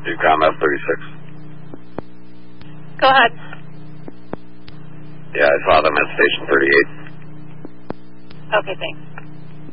UCOM F-36. Go ahead. Yeah, I saw them at Station 38. Okay, thanks.